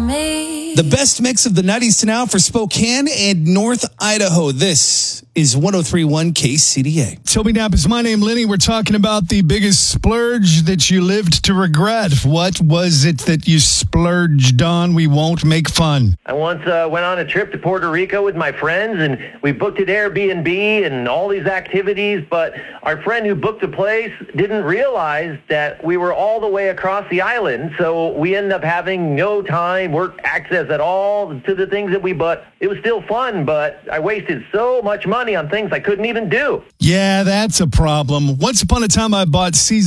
me. The best mix of the 90s to now for Spokane and North Idaho. This is 103.1 KCDA. Toby Knapp is my name, Lenny. We're talking about the biggest splurge that you lived to regret. What was it that you splurged on? We won't make fun. I once went on a trip to Puerto Rico with my friends, and we booked an Airbnb and all these activities, but our friend who booked the place didn't realize that we were all the way across the island, so we ended up having no time, work access at all to the things that we bought. It was still fun, but I wasted so much money on things I couldn't even do. Yeah, that's a problem. Once upon a time, I bought season